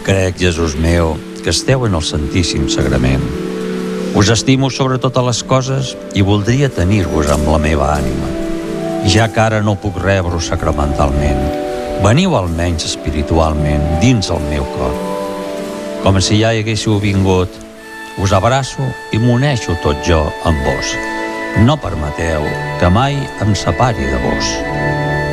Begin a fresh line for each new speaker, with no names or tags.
Crec, Jesús meu, que esteu en el Santíssim Sagrament. Us estimo sobre totes les coses i voldria tenir-vos amb la meva ànima. Ja que ara no puc rebre-vos sacramentalment, veniu almenys espiritualment dins el meu cor. Com si ja hi haguéssiu vingut, us abraço i m'uneixo tot jo amb vos. No permeteu que mai em separi de vos.